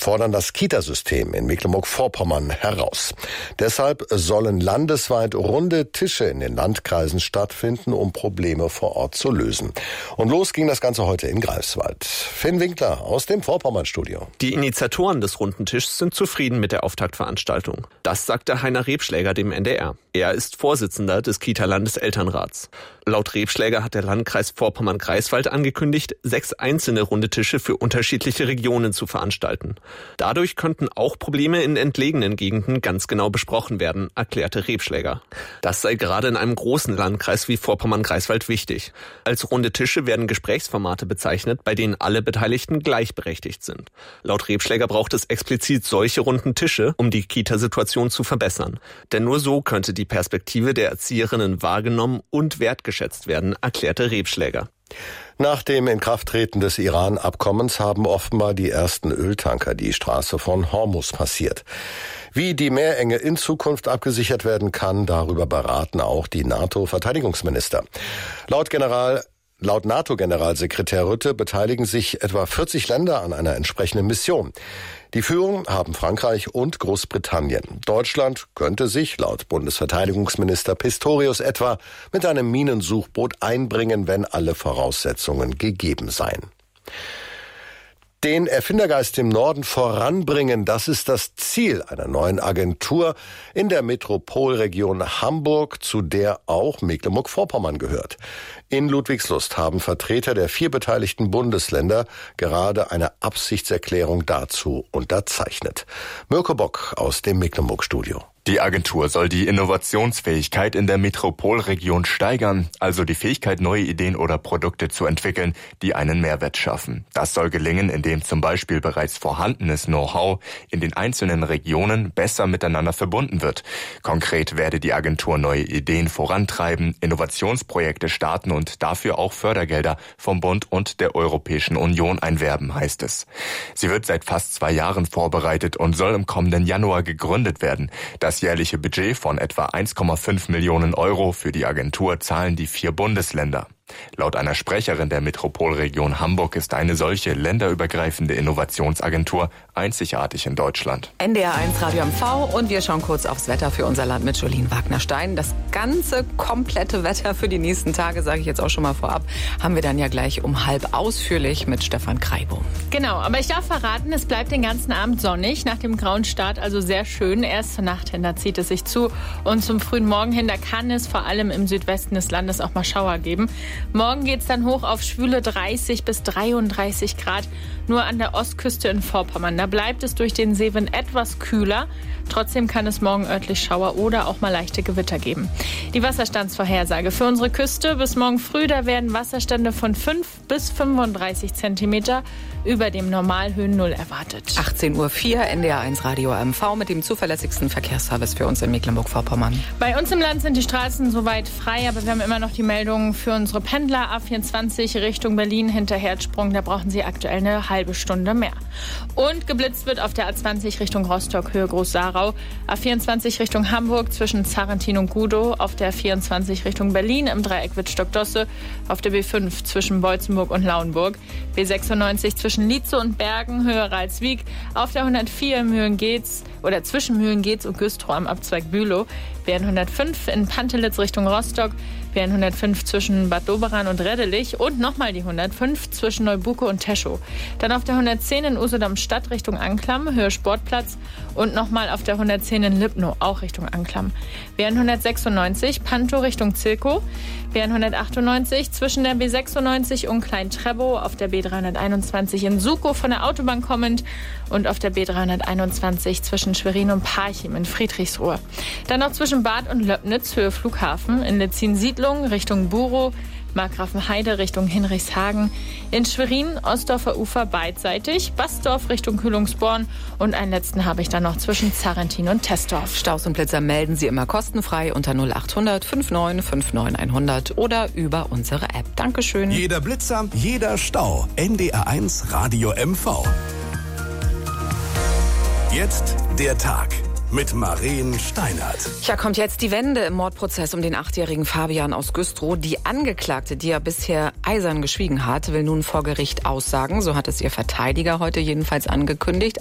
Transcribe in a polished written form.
fordern das Kitasystem in Mecklenburg-Vorpommern heraus. Deshalb sollen landesweit runde Tische in den Landkreisen stattfinden, um Probleme vor Ort zu lösen. Und los ging das Ganze heute in Greifswald. Finn Winkler aus dem Vorpommern-Studio. Die Initiatoren des runden Tischs sind zufrieden mit der Auftaktveranstaltung. Das sagte Heiner Rebschläger dem NDR. Er ist Vorsitzender des Kita-Landeselternrats. Laut Rebschläger hat der Landkreis Vorpommern-Greifswald angekündigt, 6 einzelne runde Tische für unterschiedliche Regionen zu veranstalten. Dadurch könnten auch Probleme in entlegenen Gegenden ganz genau besprochen werden, erklärte Rebschläger. Das sei gerade in einem großen Landkreis wie Vorpommern-Greifswald wichtig. Als runde Tische werden Gesprächsformate bezeichnet, bei denen alle Beteiligten gleichberechtigt sind. Laut Rebschläger braucht es explizit solche runden Tische, um die Kita-Situation zu verbessern. Denn nur so könnte die Perspektive der Erzieherinnen wahrgenommen und wertgeschätzt werden, erklärte Rebschläger. Nach dem Inkrafttreten des Iran-Abkommens haben offenbar die ersten Öltanker die Straße von Hormuz passiert. Wie die Meerenge in Zukunft abgesichert werden kann, darüber beraten auch die NATO-Verteidigungsminister. Laut NATO-Generalsekretär Rutte beteiligen sich etwa 40 Länder an einer entsprechenden Mission. Die Führung haben Frankreich und Großbritannien. Deutschland könnte sich, laut Bundesverteidigungsminister Pistorius etwa, mit einem Minensuchboot einbringen, wenn alle Voraussetzungen gegeben seien. Den Erfindergeist im Norden voranbringen, das ist das Ziel einer neuen Agentur in der Metropolregion Hamburg, zu der auch Mecklenburg-Vorpommern gehört. In Ludwigslust haben Vertreter der 4 beteiligten Bundesländer gerade eine Absichtserklärung dazu unterzeichnet. Mirko Bock aus dem Mecklenburg-Studio. Die Agentur soll die Innovationsfähigkeit in der Metropolregion steigern, also die Fähigkeit, neue Ideen oder Produkte zu entwickeln, die einen Mehrwert schaffen. Das soll gelingen, indem zum Beispiel bereits vorhandenes Know-how in den einzelnen Regionen besser miteinander verbunden wird. Konkret werde die Agentur neue Ideen vorantreiben, Innovationsprojekte starten und dafür auch Fördergelder vom Bund und der Europäischen Union einwerben, heißt es. Sie wird seit fast 2 Jahren vorbereitet und soll im kommenden Januar gegründet werden. Das jährliche Budget von etwa 1,5 Millionen Euro für die Agentur zahlen die 4 Bundesländer. Laut einer Sprecherin der Metropolregion Hamburg ist eine solche länderübergreifende Innovationsagentur einzigartig in Deutschland. NDR1 Radio MV und wir schauen kurz aufs Wetter für unser Land mit Jolien Wagner-Stein. Das ganze komplette Wetter für die nächsten Tage, sage ich jetzt auch schon mal vorab, haben wir dann ja gleich um 12:30 ausführlich mit Stefan Kreibohm. Genau, aber ich darf verraten, es bleibt den ganzen Abend sonnig, nach dem grauen Start also sehr schön. Erst zur Nacht hin, da zieht es sich zu und zum frühen Morgen hin, da kann es vor allem im Südwesten des Landes auch mal Schauer geben. Morgen geht es dann hoch auf schwüle 30 bis 33 Grad, nur an der Ostküste in Vorpommern. Da bleibt es durch den Seewind etwas kühler. Trotzdem kann es morgen örtlich Schauer oder auch mal leichte Gewitter geben. Die Wasserstandsvorhersage für unsere Küste bis morgen früh, da werden Wasserstände von 5 bis 35 Zentimeter über dem Normalhöhen Null erwartet. 18:04 Uhr, NDR1 Radio MV mit dem zuverlässigsten Verkehrsservice für uns in Mecklenburg-Vorpommern. Bei uns im Land sind die Straßen soweit frei, aber wir haben immer noch die Meldungen für unsere Pendler. A24 Richtung Berlin hinter Herzsprung, da brauchen Sie aktuell eine halbe Stunde mehr. Und geblitzt wird auf der A20 Richtung Rostock, Höhe Groß-Sarau. A24 Richtung Hamburg zwischen Zarrentin und Gudow. Auf der A24 Richtung Berlin im Dreieck Wittstock-Dosse. Auf der B5 zwischen Beutzenburg und Lauenburg. B96 zwischen Lietze und Bergen, Höhe Ralswiek. Auf der 104 zwischen Mühlengeetz und Güstrow am Abzweig Bülow. B105 in Pantelitz Richtung Rostock. B105 zwischen Bad Doberan und Reddelich und nochmal die 105 zwischen Neubuke und Teschow. Dann auf der 110 in Usedom-Stadt Richtung Anklam, Höhe Sportplatz und nochmal auf der 110 in Lipnow, auch Richtung Anklam. B196 Pantow Richtung Zilkow, B198 zwischen der B96 und Klein-Trebow, auf der B321 in Sukow von der Autobahn kommend und auf der B321 zwischen Schwerin und Parchim in Friedrichsruhe. Dann noch zwischen Bad und Löbnitz, Höhe Flughafen, in Letzin-Siedlung Richtung Burow, Markgrafenheide Richtung Hinrichshagen, in Schwerin, Ostdorfer Ufer beidseitig, Basdorf Richtung Kühlungsborn und einen letzten habe ich dann noch zwischen Zarrentin und Tesdorf. Staus und Blitzer melden Sie immer kostenfrei unter 0800 59 59 100 oder über unsere App. Dankeschön. Jeder Blitzer, jeder Stau. NDR1 Radio MV. Jetzt der Tag mit Maren Steinert. Ja, kommt jetzt die Wende im Mordprozess um den 8-jährigen Fabian aus Güstrow. Die Angeklagte, die ja bisher eisern geschwiegen hat, will nun vor Gericht aussagen. So hat es ihr Verteidiger heute jedenfalls angekündigt.